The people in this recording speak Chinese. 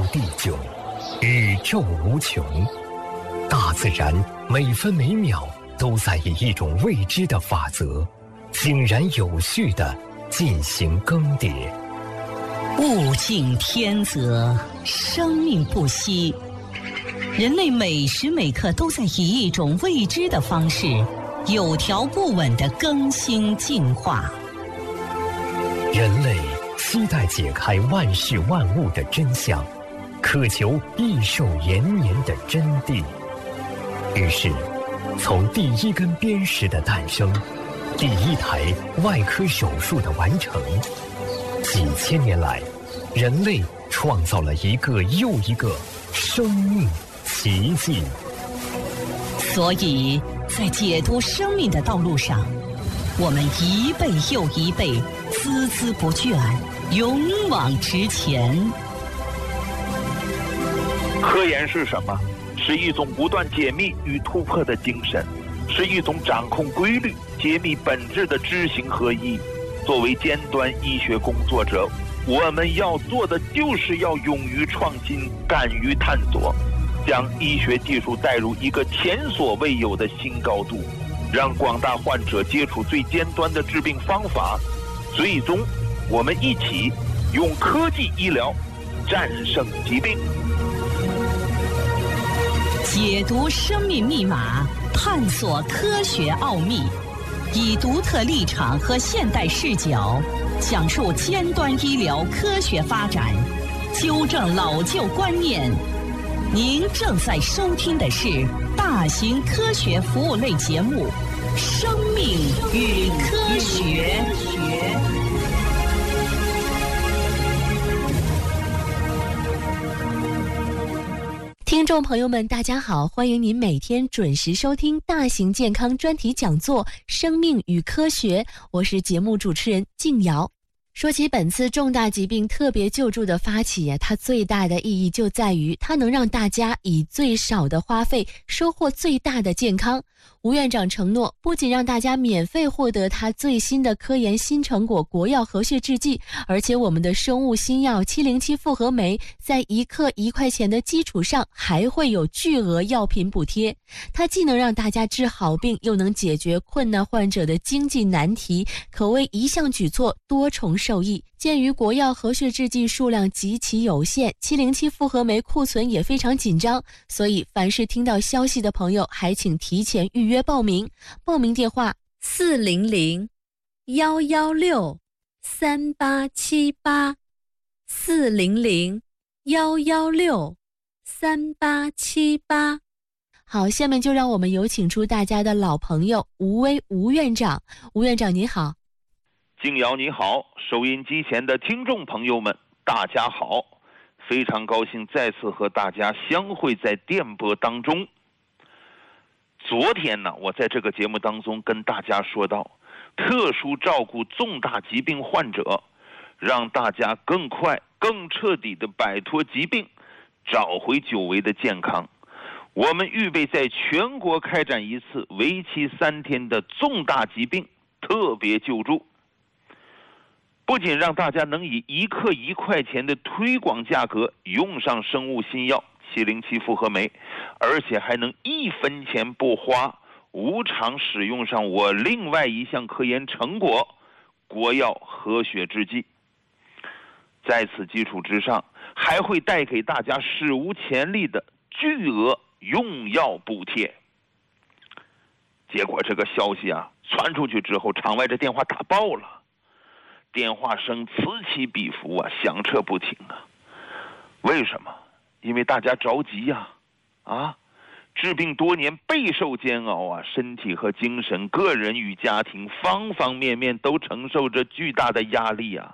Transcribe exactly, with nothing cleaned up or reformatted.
地久，宇宙无穷。大自然每分每秒都在以一种未知的法则，井然有序地进行更迭。 物竞天择，生命不息。人类每时每刻都在以一种未知的方式，有条不紊地更新进化。 人类期待解开万事万物的真相，渴求益寿延年的真谛。于是，从第一根砭石的诞生，第一台外科手术的完成，几千年来，人类创造了一个又一个生命奇迹。 所以，在解读生命的道路上，我们一辈又一辈，孜孜不倦，勇往直前。 科研是什么？是一种不断解密与突破的精神，是一种掌控规律、揭秘本质的知行合一。作为尖端医学工作者，我们要做的就是要勇于创新，敢于探索，将医学技术带入一个前所未有的新高度，让广大患者接触最尖端的治病方法。最终，我们一起用科技医疗战胜疾病。 解读生命密码，探索科学奥秘，以独特立场和现代视角，讲述尖端医疗科学发展，纠正老旧观念。您正在收听的是大型科学服务类节目《生命与科学》。 听众朋友们，大家好，欢迎您每天准时收听大型健康专题讲座《生命与科学》，我是节目主持人静瑶。说起本次重大疾病特别救助的发起，它最大的意义就在于它能让大家以最少的花费收获最大的健康。吴院长承诺，不仅让大家免费获得他最新的科研新成果国药和血制剂，而且我们的生物新药七零七复合酶在一克一块钱的基础上还会有巨额药品补贴。它既能让大家治好病，又能解决困难患者的经济难题，可谓一项举措多重受益。鉴于国药和血制剂数量极其有限，七零七复合酶库存也非常紧张，所以凡是听到消息的朋友，还请提前预约报名。报名电话四零零幺幺六三八七八，四零零幺幺六三八七八。好，下面就让我们有请出大家的老朋友吴威吴院长。吴院长您好。 静瑶你好，收音机前的听众朋友们大家好，非常高兴再次和大家相会在电波当中。昨天呢，我在这个节目当中跟大家说到，特殊照顾重大疾病患者，让大家更快更彻底地摆脱疾病，找回久违的健康。我们预备在全国开展一次为期三天的重大疾病特别救助，不仅让大家能以一克一块钱的推广价格用上生物新药七零七复合酶，而且还能一分钱不花，无偿使用上我另外一项科研成果国药和血制剂。在此基础之上，还会带给大家史无前例的巨额用药补贴。结果这个消息啊传出去之后，场外这电话打爆了，电话声此起彼伏啊，响彻不停啊。为什么？因为大家着急呀、啊，啊，治病多年备受煎熬啊，身体和精神、个人与家庭方方面面都承受着巨大的压力啊。